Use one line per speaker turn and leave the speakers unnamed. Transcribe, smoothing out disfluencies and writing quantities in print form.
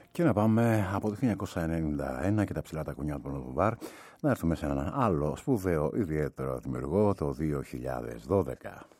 Και να πάμε από το 1991 και τα ψηλά τα κουνιά του Πορνοδουβάρ να έρθουμε σε έναν άλλο σπουδαίο ιδιαίτερο δημιουργό το 2012.